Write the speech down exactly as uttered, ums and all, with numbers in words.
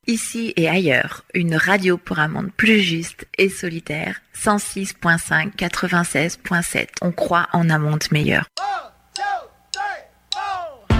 Ici et ailleurs, une radio pour un monde plus juste et solitaire. cent six virgule cinq, quatre-vingt-seize virgule sept. On croit en un monde meilleur.